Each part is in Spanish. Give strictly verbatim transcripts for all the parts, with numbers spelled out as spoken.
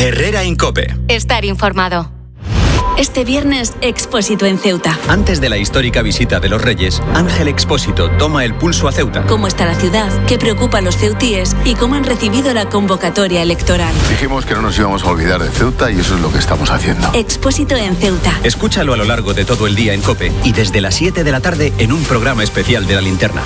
Herrera en COPE. Estar informado. Este viernes, Expósito en Ceuta. Antes de la histórica visita de los Reyes, Ángel Expósito toma el pulso a Ceuta. ¿Cómo está la ciudad? ¿Qué preocupa a los ceutíes? ¿Y cómo han recibido la convocatoria electoral? Dijimos que no nos íbamos a olvidar de Ceuta y eso es lo que estamos haciendo. Expósito en Ceuta. Escúchalo a lo largo de todo el día en COPE y desde las siete de la tarde en un programa especial de La Linterna.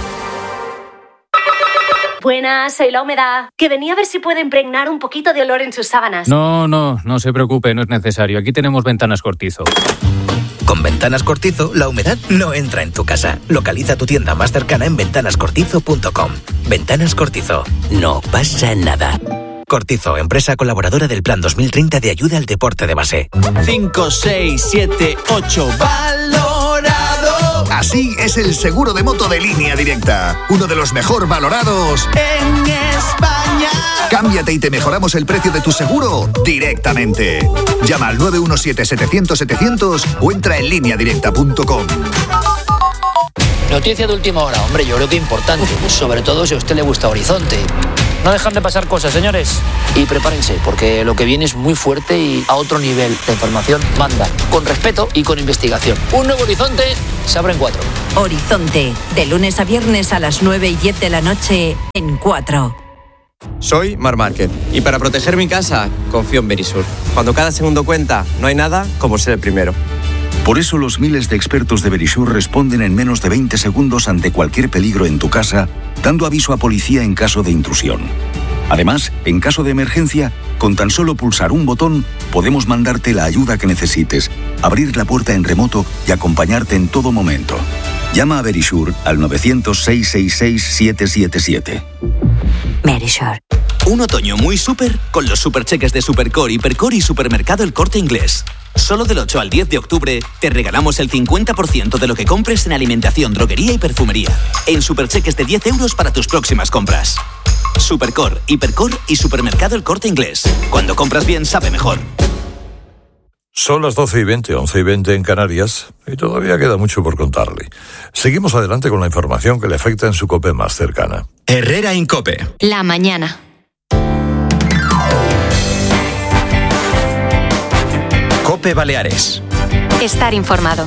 Buenas, soy La Humedad, que venía a ver si puede impregnar un poquito de olor en sus sábanas. No, no, no se preocupe, no es necesario. Aquí tenemos Ventanas Cortizo. Con Ventanas Cortizo, la humedad no entra en tu casa. Localiza tu tienda más cercana en ventanas cortizo punto com. Ventanas Cortizo, no pasa nada. Cortizo, empresa colaboradora del Plan dos mil treinta de ayuda al deporte de base. cinco, seis, siete, ocho, valorado. Así es el seguro de moto de Línea Directa, uno de los mejor valorados en España. Cámbiate y te mejoramos el precio de tu seguro directamente. Llama al nueve uno siete, setecientos, setecientos o entra en línea directa punto com. Noticia de última hora, hombre, yo creo que importante, sobre todo si a usted le gusta Horizonte. No dejan de pasar cosas, señores. Y prepárense, porque lo que viene es muy fuerte y a otro nivel. La información manda, con respeto y con investigación. Un nuevo Horizonte se abre en cuatro. Horizonte, de lunes a viernes a las nueve y diez de la noche en cuatro. Soy Mar Márquez y para proteger mi casa confío en Verisur. Cuando cada segundo cuenta, no hay nada como ser el primero. Por eso los miles de expertos de Verisur responden en menos de veinte segundos ante cualquier peligro en tu casa, dando aviso a policía en caso de intrusión. Además, en caso de emergencia, con tan solo pulsar un botón, podemos mandarte la ayuda que necesites, abrir la puerta en remoto y acompañarte en todo momento. Llama a Verisur al nueve cero cero, seis seis seis, siete siete siete. Verisur. Un otoño muy súper con los supercheques de Supercore, Hipercore y Supermercado El Corte Inglés. Solo del ocho al diez de octubre te regalamos el cincuenta por ciento de lo que compres en alimentación, droguería y perfumería. En supercheques de diez euros para tus próximas compras. Supercore, Hipercore y Supermercado El Corte Inglés. Cuando compras bien, sabe mejor. Son las doce y veinte, once y veinte en Canarias, y todavía queda mucho por contarle. Seguimos adelante con la información que le afecta en su COPE más cercana. Herrera en COPE. La mañana. COPE Baleares. Estar informado.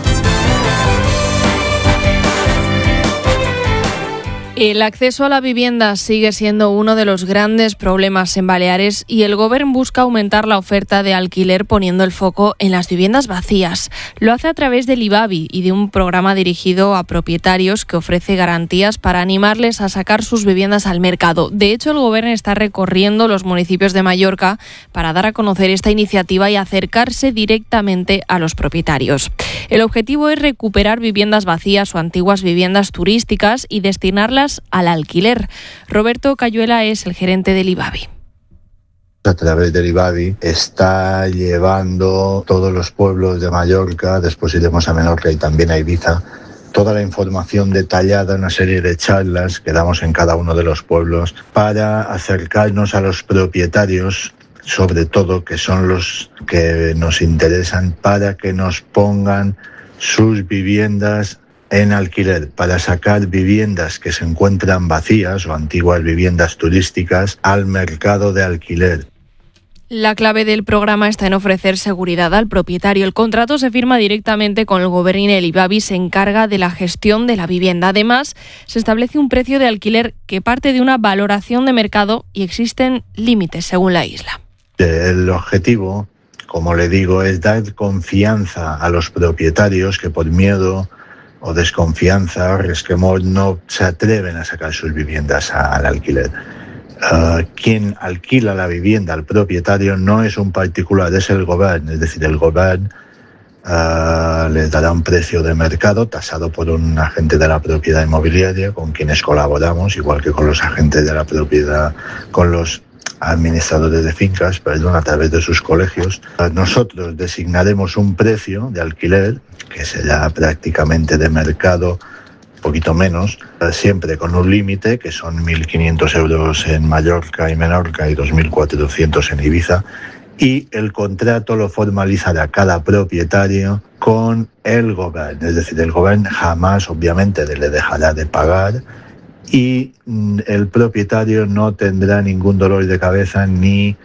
El acceso a la vivienda sigue siendo uno de los grandes problemas en Baleares y el Gobierno busca aumentar la oferta de alquiler poniendo el foco en las viviendas vacías. Lo hace a través del IBABI y de un programa dirigido a propietarios que ofrece garantías para animarles a sacar sus viviendas al mercado. De hecho, el Gobierno está recorriendo los municipios de Mallorca para dar a conocer esta iniciativa y acercarse directamente a los propietarios. El objetivo es recuperar viviendas vacías o antiguas viviendas turísticas y destinarlas al alquiler. Roberto Cayuela es el gerente del IBABI. A través del IBABI está llevando todos los pueblos de Mallorca, después iremos a Menorca y también a Ibiza, toda la información detallada, una serie de charlas que damos en cada uno de los pueblos para acercarnos a los propietarios, sobre todo que son los que nos interesan, para que nos pongan sus viviendas en alquiler, para sacar viviendas que se encuentran vacías o antiguas viviendas turísticas al mercado de alquiler. La clave del programa está en ofrecer seguridad al propietario. El contrato se firma directamente con el Gobierno y el IBABI se encarga de la gestión de la vivienda. Además, se establece un precio de alquiler que parte de una valoración de mercado y existen límites según la isla. El objetivo, como le digo, es dar confianza a los propietarios que por miedo o desconfianza o resquemor no se atreven a sacar sus viviendas al alquiler. Uh, quien alquila la vivienda al propietario no es un particular, es el Gobierno, es decir, el Gobierno uh, les dará un precio de mercado tasado por un agente de la propiedad inmobiliaria con quienes colaboramos, igual que con los agentes de la propiedad, con los administradores de fincas, perdón, a través de sus colegios. Nosotros designaremos un precio de alquiler que será prácticamente de mercado, un poquito menos, siempre con un límite que son mil quinientos euros en Mallorca y Menorca y dos mil cuatrocientos en Ibiza, y el contrato lo formalizará cada propietario con el Gobierno, es decir, el Gobierno jamás obviamente le dejará de pagar y el propietario no tendrá ningún dolor de cabeza ni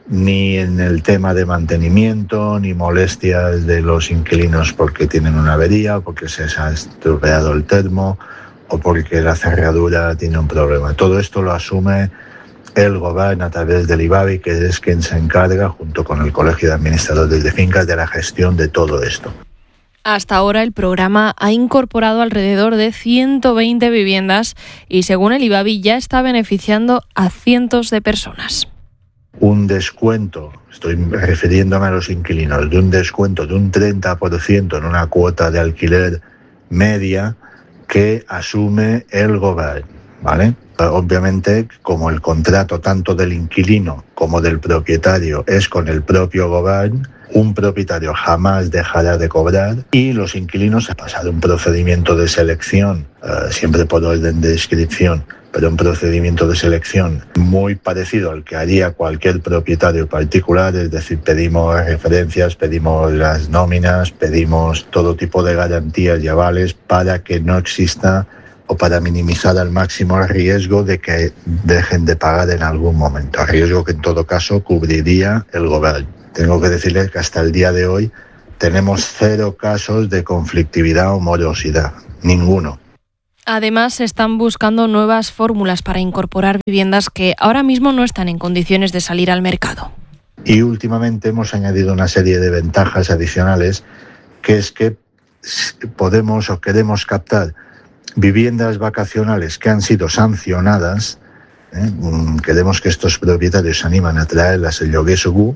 ni en el tema de mantenimiento, ni molestias de los inquilinos porque tienen una avería, porque se ha estropeado el termo o porque la cerradura tiene un problema. Todo esto lo asume el gobierno a través del IBABI, que es quien se encarga, junto con el Colegio de Administradores de Fincas, de la gestión de todo esto. Hasta ahora el programa ha incorporado alrededor de ciento veinte viviendas y, según el IBABI, ya está beneficiando a cientos de personas. Un descuento, estoy refiriéndome a los inquilinos, de un descuento de un treinta por ciento en una cuota de alquiler media que asume el gobierno, ¿vale? Obviamente, como el contrato tanto del inquilino como del propietario es con el propio gobierno, un propietario jamás dejará de cobrar y los inquilinos, a pasar un procedimiento de selección, eh, siempre por orden de inscripción, pero un procedimiento de selección muy parecido al que haría cualquier propietario particular, es decir, pedimos referencias, pedimos las nóminas, pedimos todo tipo de garantías y avales para que no exista o para minimizar al máximo el riesgo de que dejen de pagar en algún momento, riesgo que en todo caso cubriría el gobierno. Tengo que decirles que hasta el día de hoy tenemos cero casos de conflictividad o morosidad, ninguno. Además, se están buscando nuevas fórmulas para incorporar viviendas que ahora mismo no están en condiciones de salir al mercado. Y últimamente hemos añadido una serie de ventajas adicionales, que es que podemos o queremos captar viviendas vacacionales que han sido sancionadas. ¿eh? Queremos que estos propietarios se animan a traerlas el lloguer segur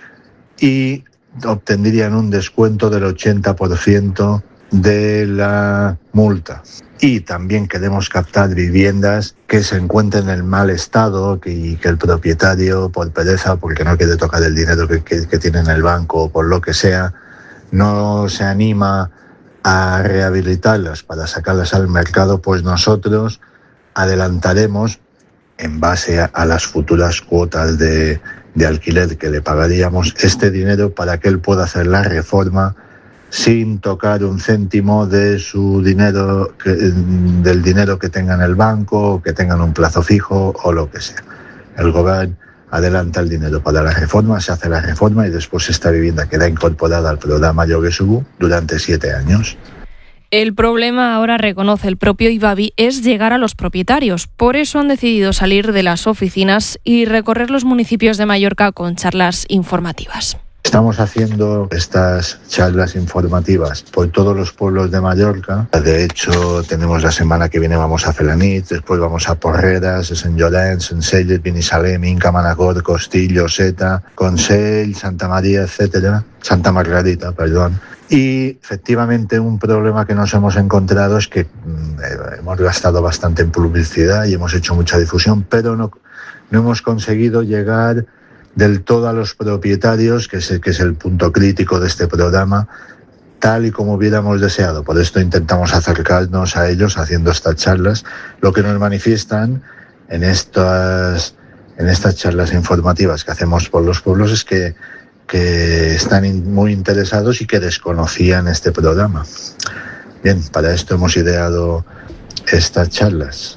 y obtendrían un descuento del ochenta por ciento de la multa. Y también queremos captar viviendas que se encuentren en mal estado que, y que el propietario, por pereza, porque no quiere tocar el dinero que, que, que tiene en el banco o por lo que sea, no se anima a rehabilitarlas para sacarlas al mercado, pues nosotros adelantaremos, en base a, a las futuras cuotas de, de alquiler que le pagaríamos, este dinero para que él pueda hacer la reforma sin tocar un céntimo de su dinero, que, del dinero que tenga en el banco, o que tengan un plazo fijo o lo que sea. El gobierno adelanta el dinero para la reforma, se hace la reforma y después esta vivienda queda incorporada al programa Lloguer Segur durante siete años. El problema, ahora reconoce el propio IBABI, es llegar a los propietarios. Por eso han decidido salir de las oficinas y recorrer los municipios de Mallorca con charlas informativas. Estamos haciendo estas charlas informativas por todos los pueblos de Mallorca. De hecho, tenemos la semana que viene, vamos a Felanitx, después vamos a Porreras, Sant Llorenç, Centelles, Binissalem, Inca, Manacor, Costillo, Seta, Consell, Santa María, etcétera, Santa Margarita, perdón. Y efectivamente un problema que nos hemos encontrado es que eh, hemos gastado bastante en publicidad y hemos hecho mucha difusión, pero no, no hemos conseguido llegar del todo a los propietarios, que es, que es el punto crítico de este programa, tal y como hubiéramos deseado. Por esto intentamos acercarnos a ellos haciendo estas charlas. Lo que nos manifiestan en estas, en estas charlas informativas que hacemos por los pueblos es que, que están in, muy interesados y que desconocían este programa. Bien, para esto hemos ideado estas charlas.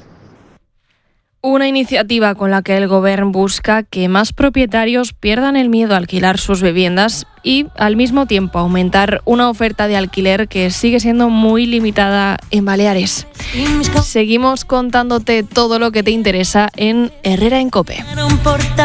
Una iniciativa con la que el Gobierno busca que más propietarios pierdan el miedo a alquilar sus viviendas y, al mismo tiempo, aumentar una oferta de alquiler que sigue siendo muy limitada en Baleares. Seguimos contándote todo lo que te interesa en Herrera en COPE.